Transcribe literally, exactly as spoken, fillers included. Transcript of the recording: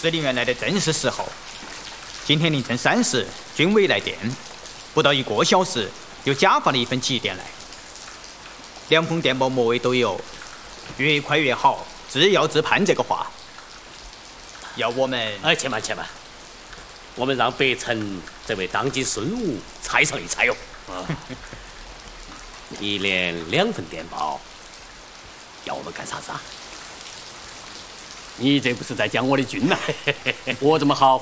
司令员来的正是时候。今天凌晨三时，军委来电，不到一个小时，又加发了一份急电来。两封电报末尾都有“越快越好，自要自判”这个话。要我们…… 哎，且慢且慢，我们让北辰这位当今孙武猜上一猜哟。啊，一连两份电报，要我们干啥子啊？ 你这不是在讲我的军呐？我这么好